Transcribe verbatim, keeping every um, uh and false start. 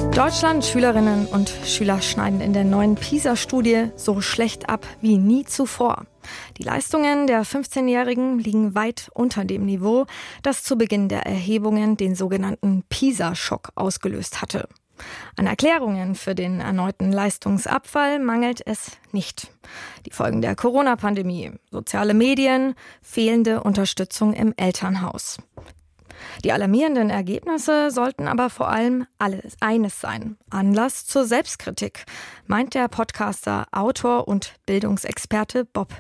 Deutschland-Schülerinnen und Schüler schneiden in der neuen PISA-Studie so schlecht ab wie nie zuvor. Die Leistungen der fünfzehnjährigen liegen weit unter dem Niveau, das zu Beginn der Erhebungen den sogenannten PISA-Schock ausgelöst hatte. An Erklärungen für den erneuten Leistungsabfall mangelt es nicht. Die Folgen der Corona-Pandemie, soziale Medien, fehlende Unterstützung im Elternhaus. Die alarmierenden Ergebnisse sollten aber vor allem alles eines sein: Anlass zur Selbstkritik, meint der Podcaster, Autor und Bildungsexperte Bob